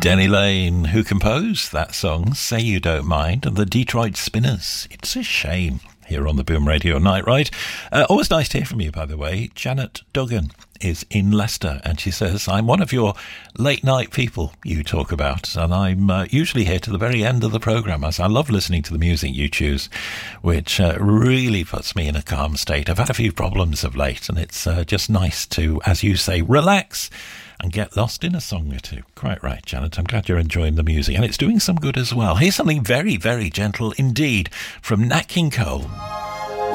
Denny Lane, who composed that song, Say You Don't Mind, and the Detroit Spinners, It's a Shame, here on the Boom Radio Night Ride. Always nice to hear from you, by the way. Janet Duggan is in Leicester, and she says, I'm one of your late night people you talk about, and I'm usually here to the very end of the programme, as I love listening to the music you choose, which really puts me in a calm state. I've had a few problems of late, and it's just nice to, as you say, relax and get lost in a song or two. Quite right, Janet. I'm glad you're enjoying the music, and it's doing some good as well. Here's something very, very gentle indeed from Nat King Cole.